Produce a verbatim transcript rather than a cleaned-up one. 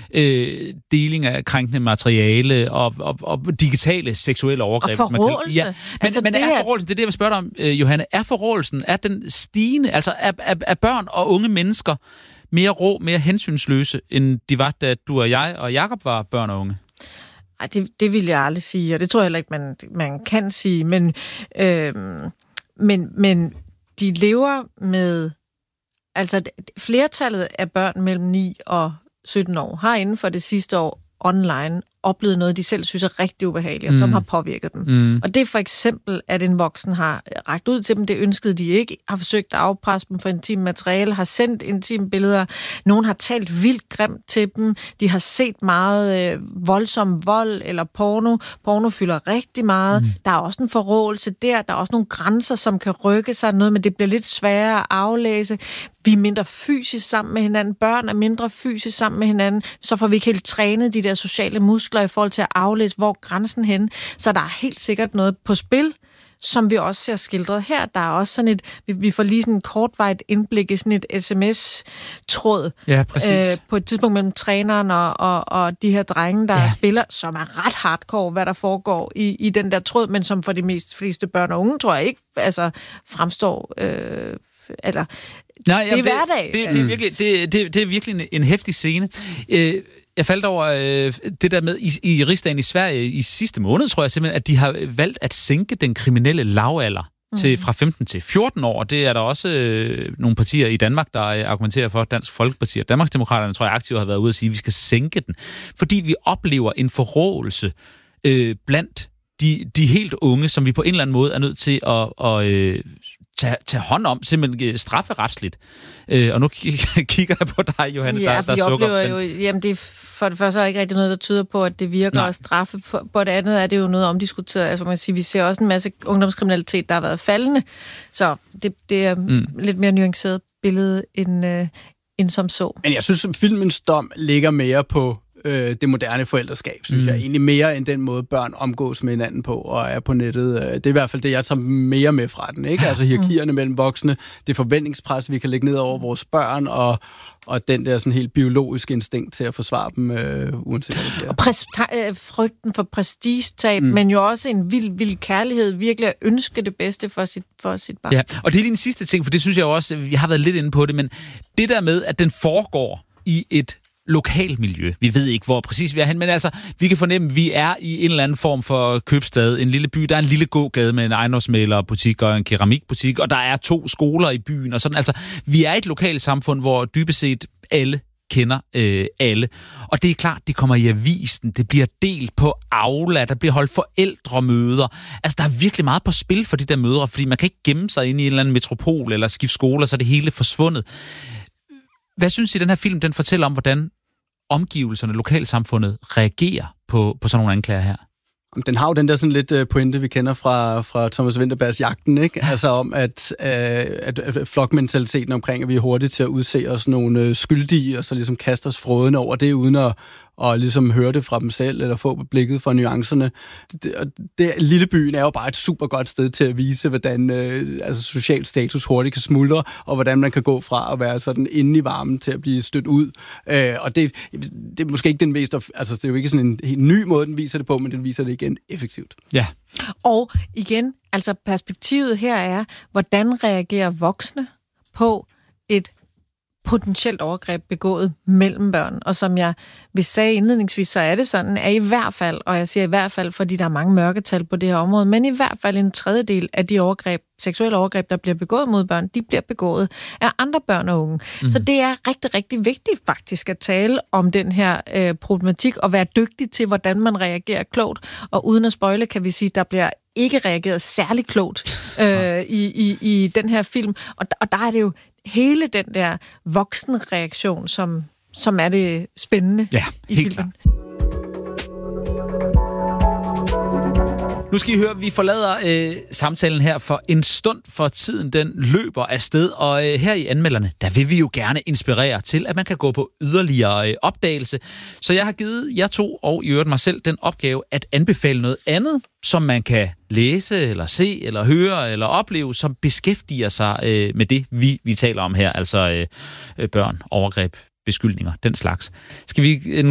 øh, deling af krænkende materiale og, og, og digitale seksuelle overgreb. Og forrådelse. Ja. Men, altså, men er det forrådelsen, det er det, jeg vil spørge dig om, øh, Johanne, er forrådelsen, er den stigende, altså er, er, er børn og unge mennesker mere rå, mere hensynsløse, end de var, da du og jeg og Jakob var børn og unge? Ej, det, det vil jeg aldrig sige, og det tror jeg heller ikke, man, man kan sige, men, øh, men, men de lever med, altså flertallet af børn mellem ni og sytten år har inden for det sidste år online oplevet noget, de selv synes er rigtig ubehageligt, og som mm. har påvirket dem. Mm. Og det er for eksempel, at en voksen har rakt ud til dem, det ønskede de ikke, har forsøgt at afpresse dem for intimt materiale, har sendt intime billeder, nogen har talt vildt grimt til dem, de har set meget øh, voldsom vold eller porno. Porno fylder rigtig meget. Mm. Der er også en forrådelse der, der er også nogle grænser, som kan rykke sig noget, men det bliver lidt sværere at aflæse. Vi er mindre fysisk sammen med hinanden, børn er mindre fysisk sammen med hinanden, så får vi ikke helt trænet de der sociale muskler i forhold til at aflæse, hvor grænsen hen. Så der er helt sikkert noget på spil, som vi også ser skildret her. Der er også sådan et, vi, vi får lige sådan et kortvejt indblik i sådan et sms-tråd. Ja, præcis. Øh, på et tidspunkt mellem træneren og, og, og de her drenge, der ja. spiller, som er ret hardcore, hvad der foregår i, i den der tråd, men som for de mest fleste børn og unge, tror jeg ikke, altså fremstår... Øh, eller Nej, jamen, det er hverdag. Det, det, det, er virkelig, det, det, det er virkelig en, en heftig scene. Øh, jeg faldt over øh, det der med i, i rigsdagen i Sverige i sidste måned, tror jeg simpelthen, at de har valgt at sænke den kriminelle lavalder mm. til fra femten til fjorten år. Det er der også øh, nogle partier i Danmark, der argumenterer for. Dansk Folkeparti og Danmarksdemokraterne, tror jeg, aktivt har været ude at sige, at vi skal sænke den. Fordi vi oplever en forrådelse øh, blandt de, de helt unge, som vi på en eller anden måde er nødt til at... at øh, Tage, tage hånd om, simpelthen strafferetsligt. Øh, og nu kigger jeg på dig, Johanne, ja, der, der vi sukker. oplever jo, jamen det er for det første ikke rigtig noget, der tyder på, at det virker at straffe. For, på det andet er det jo noget omdiskuteret. Altså man kan sige, vi ser også en masse ungdomskriminalitet, der har været faldende. Så det, det er mm. lidt mere nuanceret billede end, øh, end som så. Men jeg synes, at filmens dom ligger mere på øh, det moderne forældreskab, synes mm. jeg. Egentlig mere end den måde, børn omgås med hinanden på og er på nettet. Det er i hvert fald det, jeg tager mere med fra den. Ikke? Altså hierarkierne mm. mellem voksne, det forventningspres, vi kan lægge ned over vores børn, og, og den der sådan helt biologiske instinkt til at forsvare dem, øh, uanset hvad det er. Og præst- øh, frygten for prestigetab, mm. men jo også en vild, vild kærlighed, virkelig at ønske det bedste for sit, for sit barn. Ja, og det er din sidste ting, for det synes jeg også, vi har været lidt inde på det, men det der med, at den foregår i et lokalmiljø. Vi ved ikke, hvor præcis vi er hen, men altså, vi kan fornemme, at vi er i en eller anden form for købstad, en lille by. Der er en lille gågade med en ejendomsmæglerbutik og en keramikbutik, og der er to skoler i byen, og sådan. Altså, vi er et lokalt samfund, hvor dybest set alle kender øh, alle. Og det er klart, det kommer i avisen, det bliver delt på Aula, der bliver holdt forældremøder. Altså, der er virkelig meget på spil for de der mødre, fordi man kan ikke gemme sig inde i en eller anden metropol eller skifte skoler, så er det hele forsvundet. Hvad synes I, den her film, den fortæller om, hvordan omgivelserne, lokalsamfundet reagerer på, på sådan nogle anklager her? Den har jo den der sådan lidt pointe, vi kender fra, fra Thomas Vinterbergs Jagten, ikke? Altså om, at, at, at flokmentaliteten omkring, at vi er hurtige til at udse os nogle skyldige, og så ligesom kaste os frådende over det, uden at og ligesom høre det fra dem selv, eller få blikket for nuancerne. Det, det, lille byen er jo bare et super godt sted til at vise, hvordan øh, altså social status hurtigt kan smuldre, og hvordan man kan gå fra at være sådan inde i varmen til at blive stødt ud. Øh, og det, det er måske ikke den mest... Altså, det er jo ikke sådan en helt ny måde, den viser det på, men den viser det igen effektivt. Ja. Og igen, altså perspektivet her er, hvordan reagerer voksne på et potentielt overgreb begået mellem børn. Og som jeg vil sige indledningsvis, så er det sådan, at i hvert fald, og jeg siger i hvert fald, fordi der er mange mørketal på det her område, men i hvert fald en tredjedel af de overgreb, seksuelle overgreb, der bliver begået mod børn, de bliver begået af andre børn og unge. Mm. Så det er rigtig, rigtig vigtigt faktisk at tale om den her øh, problematik og være dygtig til, hvordan man reagerer klogt. Og uden at spoile, kan vi sige, der bliver ikke reageret særlig klogt øh, i, i, i den her film. Og, og der er det jo hele den der voksenreaktion, som, som er det spændende ja, i helt filmen. Klar. Nu skal I høre, vi forlader øh, samtalen her for en stund, for tiden den løber afsted, og øh, her i Anmelderne, der vil vi jo gerne inspirere til, at man kan gå på yderligere øh, opdagelse. Så jeg har givet jer to, og i øvrigt mig selv, den opgave at anbefale noget andet, som man kan læse, eller se, eller høre, eller opleve, som beskæftiger sig øh, med det, vi, vi taler om her, altså øh, børn, overgreb, beskyldninger, den slags. Skal vi